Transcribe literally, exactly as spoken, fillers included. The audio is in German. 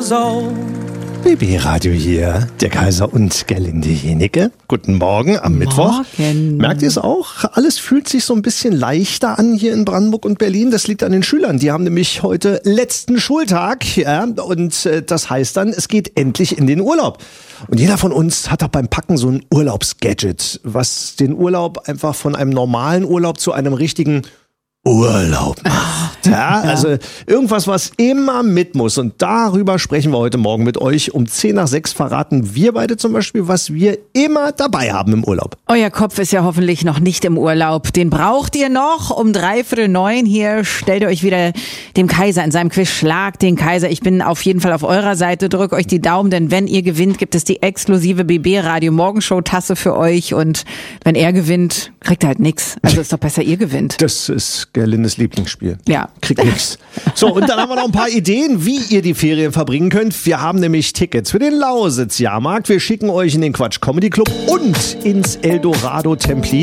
Sau. B B-Radio hier, der Kaiser und Gerlinde Jenecke. Guten Morgen am Mittwoch. Morgen. Merkt ihr es auch? Alles fühlt sich so ein bisschen leichter an hier in Brandenburg und Berlin. Das liegt an den Schülern. Die haben nämlich heute letzten Schultag. Ja, und äh, das heißt dann, es geht endlich in den Urlaub. Und jeder von uns hat auch beim Packen so ein Urlaubsgadget, was den Urlaub einfach von einem normalen Urlaub zu einem richtigen Urlaub macht. Ja, also irgendwas, was immer mit muss. Und darüber sprechen wir heute Morgen mit euch. Um zehn nach sechs verraten wir beide zum Beispiel, was wir immer dabei haben im Urlaub. Euer Kopf ist ja hoffentlich noch nicht im Urlaub. Den braucht ihr noch. Um dreiviertel neun hier stellt ihr euch wieder dem Kaiser in seinem Quiz. Schlagt den Kaiser. Ich bin auf jeden Fall auf eurer Seite. Drückt euch die Daumen, denn wenn ihr gewinnt, gibt es die exklusive B B-Radio Morgenshow-Tasse für euch. Und wenn er gewinnt, kriegt er halt nix. Also ist doch besser, ihr gewinnt. Das ist Gerlindes Lieblingsspiel. Ja. Kriegt nichts. So, und dann haben wir noch ein paar Ideen, wie ihr die Ferien verbringen könnt. Wir haben nämlich Tickets für den Lausitz-Jahrmarkt. Wir schicken euch in den Quatsch Comedy Club und ins Eldorado Templin.